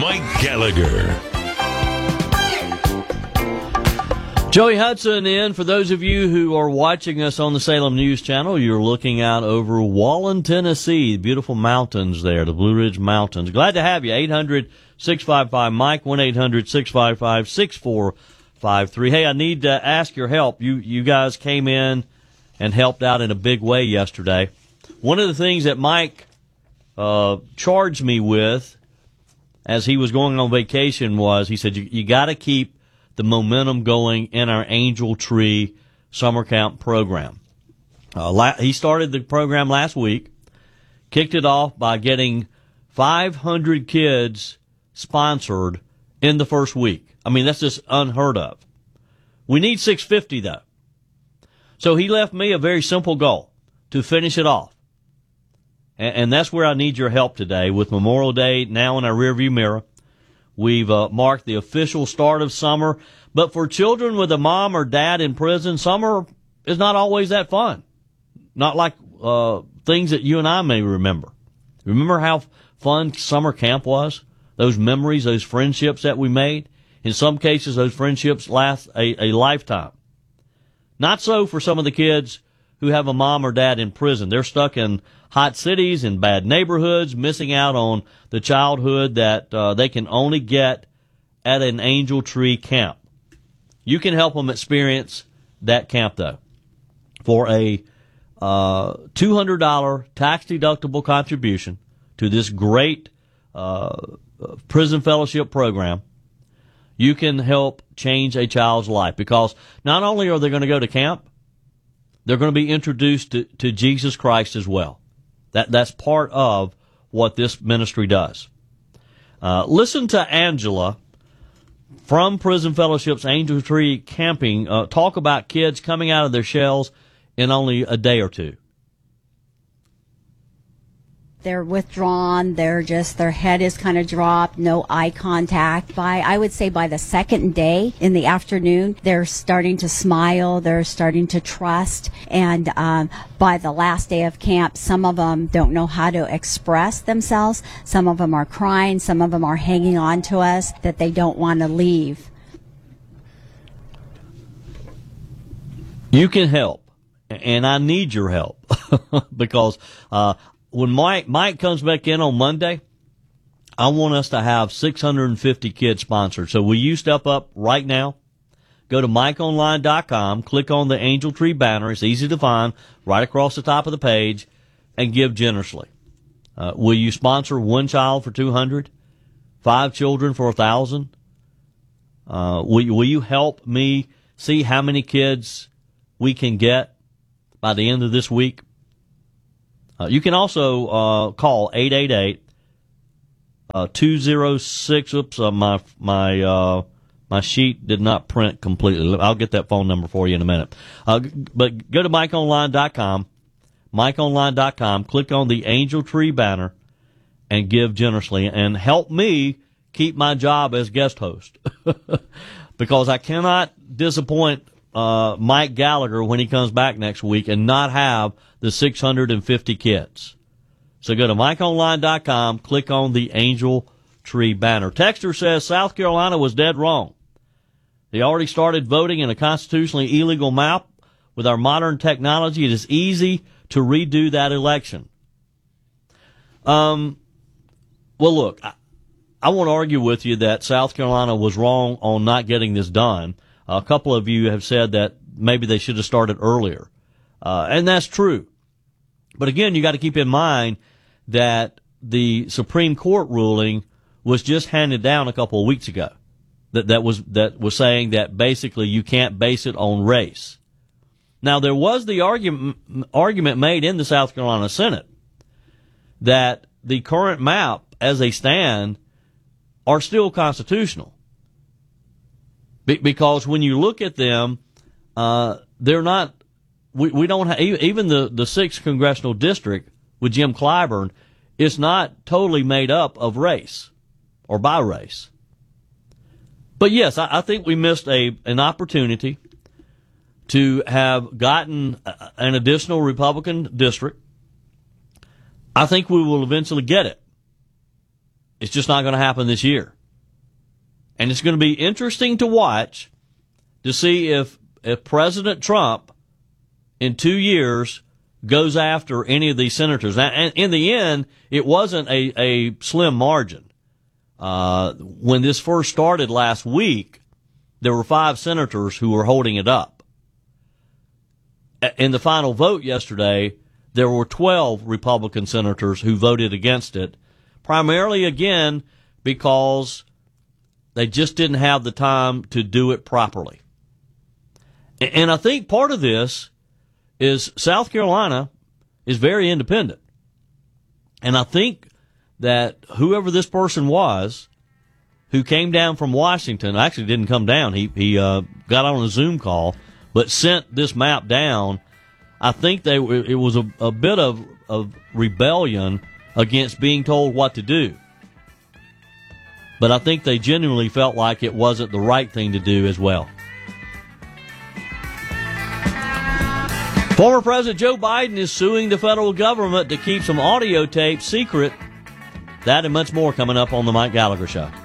Mike Gallagher. Joey Hudson in. For those of you who are watching us on the Salem News Channel, you're looking out over Wallen, Tennessee, beautiful mountains there, the Blue Ridge Mountains. Glad to have you. 800-655-MIKE, 1-800-655-6453. Hey, I need to ask your help. You guys came in and helped out in a big way yesterday. One of the things that Mike charged me with as he was going on vacation was, he said, you got to keep the momentum going in our Angel Tree Summer Camp program. He started the program last week, kicked it off by getting 500 kids sponsored in the first week. I mean, that's just unheard of. We need 650, though. So he left me a very simple goal, to finish it off. And that's where I need your help today. With Memorial Day now in our rearview mirror, we've marked the official start of summer. But for children with a mom or dad in prison, summer is not always that fun. Not like things that you and I may remember. Remember how fun summer camp was? Those memories, those friendships that we made? In some cases, those friendships last a lifetime. Not so for some of the kids who have a mom or dad in prison. They're stuck in hot cities, in bad neighborhoods, missing out on the childhood that they can only get at an Angel Tree camp. You can help them experience that camp, though, for a $200 tax-deductible contribution to this great prison fellowship program. You can help change a child's life, because not only are they going to go to camp, they're going to be introduced to Jesus Christ as well. That's part of what this ministry does. Listen to Angela from Prison Fellowship's Angel Tree Camping talk about kids coming out of their shells in only a day or two. They're withdrawn. Their head is kind of dropped, no eye contact. I would say by the second day in the afternoon, they're starting to smile. They're starting to trust. And by the last day of camp, some of them don't know how to express themselves. Some of them are crying. Some of them are hanging on to us that they don't want to leave. You can help, and I need your help because when Mike comes back in on Monday, I want us to have 650 kids sponsored. So will you step up right now? Go to MikeOnline.com, click on the Angel Tree banner. It's easy to find, right across the top of the page, and give generously. Will you sponsor one child for $200, 5 children for $1,000? Will you help me see how many kids we can get by the end of this week? You can also call 888-206. Oops, my sheet did not print completely. I'll get that phone number for you in a minute. But go to MikeOnline.com, MikeOnline.com, click on the Angel Tree banner, and give generously. And help me keep my job as guest host. Because I cannot disappoint Mike Gallagher when he comes back next week and not have the 650 kids. So go to MikeOnline.com, click on the Angel Tree banner. Texter says South Carolina was dead wrong. They already started voting in a constitutionally illegal map. With our modern technology, it is easy to redo that election. Well, look, I won't argue with you that South Carolina was wrong on not getting this done. A couple of you have said that maybe they should have started earlier. And that's true. But again, you got to keep in mind that the Supreme Court ruling was just handed down a couple of weeks ago. That was saying that basically you can't base it on race. Now, there was the argument made in the South Carolina Senate that the current map, as they stand, are still constitutional. Because when you look at them, they're not. We don't have, even the 6th congressional district with Jim Clyburn is not totally made up of race or by race. But yes, I think we missed an opportunity to have gotten an additional Republican district. I think we will eventually get it. It's just not going to happen this year. And it's going to be interesting to watch to see if President Trump in 2 years goes after any of these senators. And in the end, it wasn't a slim margin. When this first started last week, there were 5 senators who were holding it up. In the final vote yesterday, there were 12 Republican senators who voted against it, primarily, again, because they just didn't have the time to do it properly. And I think part of this is South Carolina is very independent. And I think that whoever this person was who came down from Washington, actually didn't come down, he got on a Zoom call, but sent this map down. I think it was a bit of rebellion against being told what to do. But I think they genuinely felt like it wasn't the right thing to do as well. Former President Joe Biden is suing the federal government to keep some audio tapes secret. That and much more coming up on The Mike Gallagher Show.